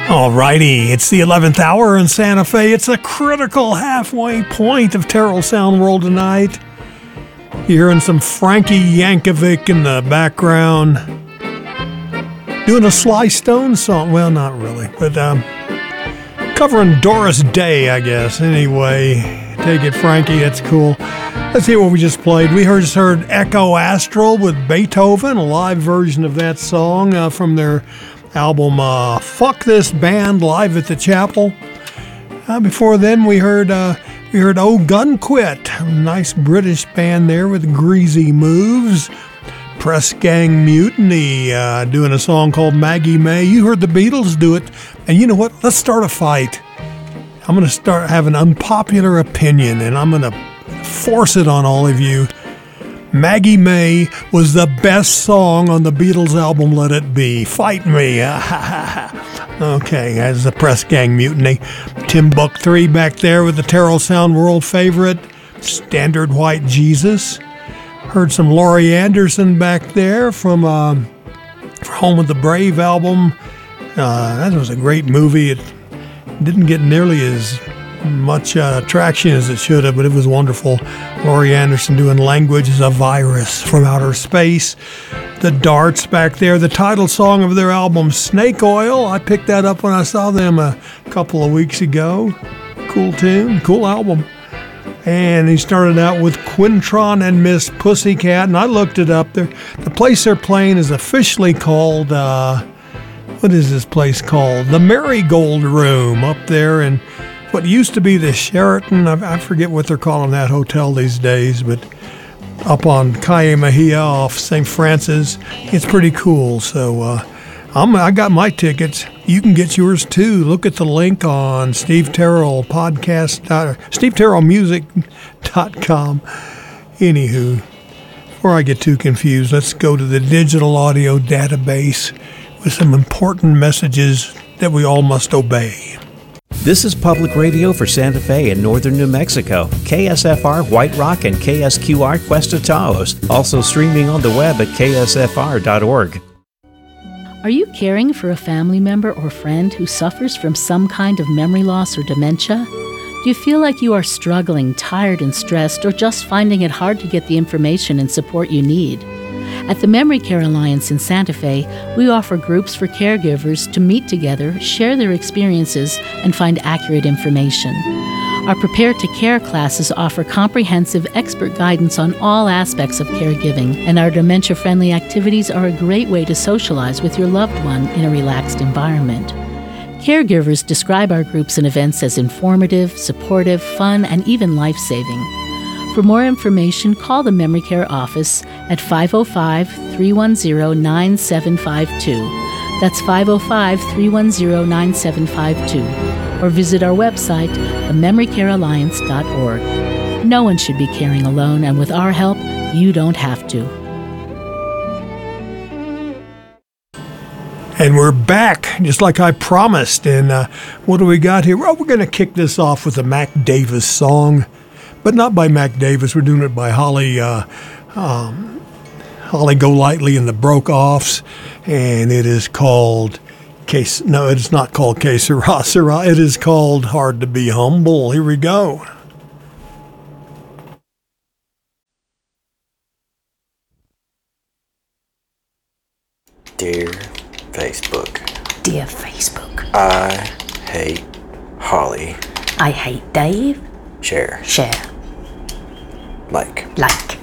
Alrighty, it's the 11th hour in Santa Fe. It's a critical halfway point of Terrell Sound World tonight. You're hearing some Frankie Yankovic in the background. Doing a Sly Stone song. Well, not really, but covering Doris Day, I guess. Anyway, take it, Frankie. That's cool. Let's see what we just played. We just heard Echo Astral with Beethoven, a live version of that song from their album Fuck This Band Live at the Chapel. Before then we heard Oh Gun Quit, a nice British band there with greasy moves. Press Gang Mutiny doing a song called Maggie May. You heard the Beatles do it, and you know what? Let's start a fight. I'm going to start having an unpopular opinion, and I'm going to force it on all of you. Maggie May was the best song on the Beatles album Let It Be. Fight me. Okay, that's the Press Gang Mutiny. Tim Buck 3 back there with the Terrell Sound World favorite, Standard White Jesus. Heard some Laurie Anderson back there from Home of the Brave album. That was a great movie. It didn't get nearly as much traction as it should have, but it was wonderful. Laurie Anderson doing Language is a Virus from Outer Space. The Darts back there, the title song of their album Snake Oil. I picked that up when I saw them a couple of weeks ago. Cool tune, cool album. And he started out with Quintron and Miss Pussycat, and I looked it up. The place they're playing is officially called, what is this place called? The Marigold Room up there in what used to be the Sheraton. I forget what they're calling that hotel these days, but up on Calle Mejia off St. Francis. It's pretty cool. So I got my tickets. You can get yours too. Look at the link on Steve Terrell SteveTerrellMusic.com. Anywho, before I get too confused, let's go to the digital audio database with some important messages that we all must obey. This is public radio for Santa Fe and northern New Mexico, KSFR White Rock and KSQR Cuesta Taos, also streaming on the web at ksfr.org. Are you caring for a family member or friend who suffers from some kind of memory loss or dementia? Do you feel like you are struggling, tired and stressed, or just finding it hard to get the information and support you need? At the Memory Care Alliance in Santa Fe, we offer groups for caregivers to meet together, share their experiences, and find accurate information. Our Prepare to Care classes offer comprehensive expert guidance on all aspects of caregiving, and our dementia-friendly activities are a great way to socialize with your loved one in a relaxed environment. Caregivers describe our groups and events as informative, supportive, fun, and even life-saving. For more information, call the Memory Care office at 505-310-9752. That's 505-310-9752. Or visit our website, thememorycarealliance.org. No one should be caring alone, and with our help, you don't have to. And we're back, just like I promised. And what do we got here? Well, we're going to kick this off with a Mac Davis song. But not by Mac Davis. We're doing it by Holly Golightly and the Broke-Offs, and it is called Case. No, it is not called Que Sera Sera. It is called Hard to Be Humble. Here we go. Dear Facebook. Dear Facebook. I hate Holly. I hate Dave. Share. Share. Like. Like.